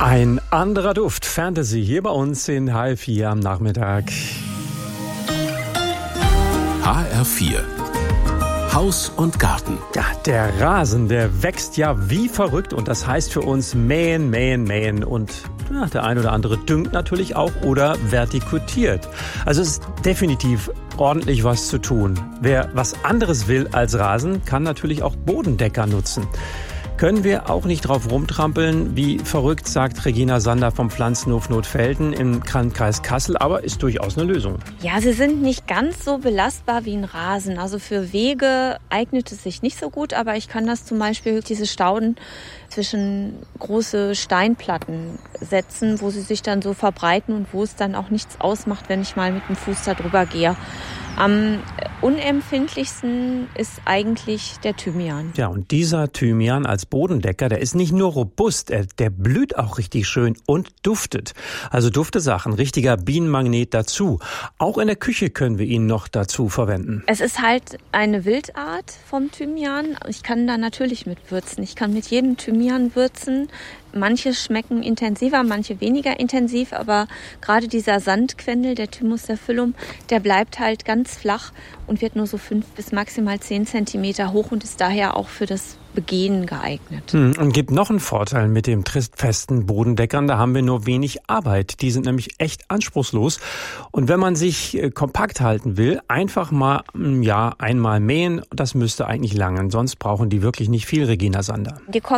Ein anderer Duft, Fantasy, hier bei uns in HR4 am Nachmittag. HR4 Haus und Garten. Ja, der Rasen, der wächst ja wie verrückt und das heißt für uns mähen, mähen, mähen und ja, der ein oder andere düngt natürlich auch oder vertikutiert. Also es ist definitiv ordentlich was zu tun. Wer was anderes will als Rasen, kann natürlich auch Bodendecker nutzen. Können wir auch nicht drauf rumtrampeln, wie verrückt, sagt Regina Sander vom Pflanzenhof Notfelden im Landkreis Kassel, aber ist durchaus eine Lösung. Ja, sie sind nicht ganz so belastbar wie ein Rasen. Also für Wege eignet es sich nicht so gut, aber ich kann das zum Beispiel, diese Stauden zwischen große Steinplatten setzen, wo sie sich dann so verbreiten und wo es dann auch nichts ausmacht, wenn ich mal mit dem Fuß da drüber gehe. Am unempfindlichsten ist eigentlich der Thymian. Ja, und dieser Thymian als Bodendecker, der ist nicht nur robust, der blüht auch richtig schön und duftet. Also Duftesachen, richtiger Bienenmagnet dazu. Auch in der Küche können wir ihn noch dazu verwenden. Es ist halt eine Wildart vom Thymian. Ich kann da natürlich mit würzen. Ich kann mit jedem Thymian würzen. Manche schmecken intensiver, manche weniger intensiv, aber gerade dieser Sandquendel, der Thymus sapphilum, der bleibt halt ganz flach und wird nur so 5 bis maximal 10 Zentimeter hoch und ist daher auch für das Begehen geeignet. Und gibt noch einen Vorteil mit dem tristfesten Bodendeckern, da haben wir nur wenig Arbeit. Die sind nämlich echt anspruchslos. Und wenn man sich kompakt halten will, einfach mal einmal mähen, das müsste eigentlich langen. Sonst brauchen die wirklich nicht viel, Regina Sander. Die kommen